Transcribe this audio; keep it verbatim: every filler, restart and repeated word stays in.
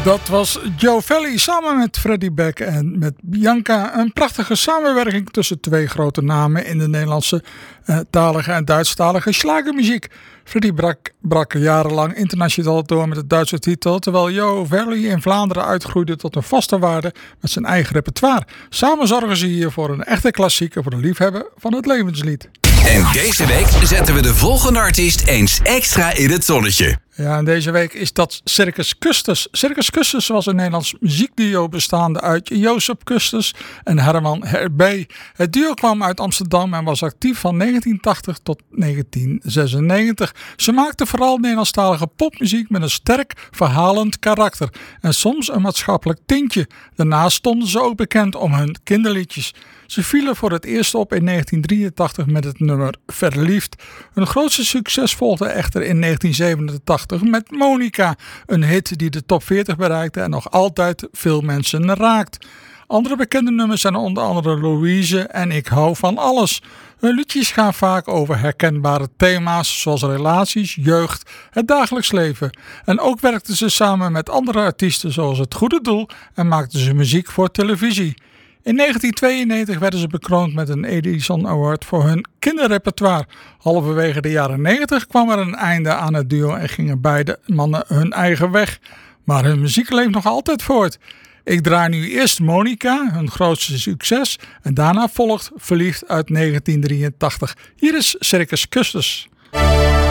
Dat was Joe Valley samen met Freddie Beck en met Bianca. Een prachtige samenwerking tussen twee grote namen in de Nederlandse uh, talige en Duitsstalige schlagermuziek. Freddie brak, brak jarenlang internationaal door met de Duitse titel, terwijl Joe Valley in Vlaanderen uitgroeide tot een vaste waarde met zijn eigen repertoire. Samen zorgen ze hier voor een echte klassieker voor de liefhebber van het levenslied. En deze week zetten we de volgende artiest eens extra in het zonnetje. Ja, en deze week is dat Circus Custus. Circus Custus was een Nederlands muziekduo bestaande uit Josep Custus en Herman Herbee. Het duo kwam uit Amsterdam en was actief van negentien tachtig tot negentien zesennegentig. Ze maakten vooral Nederlandstalige popmuziek met een sterk verhalend karakter en soms een maatschappelijk tintje. Daarnaast stonden ze ook bekend om hun kinderliedjes. Ze vielen voor het eerst op in negentien drieëntachtig met het nummer Verliefd. Hun grootste succes volgde echter in negentien zevenentachtig met Monica. Een hit die de top veertig bereikte en nog altijd veel mensen raakt. Andere bekende nummers zijn onder andere Louise en Ik hou van alles. Hun liedjes gaan vaak over herkenbare thema's zoals relaties, jeugd, het dagelijks leven. En ook werkten ze samen met andere artiesten zoals Het Goede Doel en maakten ze muziek voor televisie. In negentien tweeënnegentig werden ze bekroond met een Edison Award voor hun kinderrepertoire. Halverwege de jaren negentig kwam er een einde aan het duo en gingen beide mannen hun eigen weg. Maar hun muziek leeft nog altijd voort. Ik draai nu eerst Monica, hun grootste succes, en daarna volgt Verliefd uit negentien drieëntachtig. Hier is Circus Custus.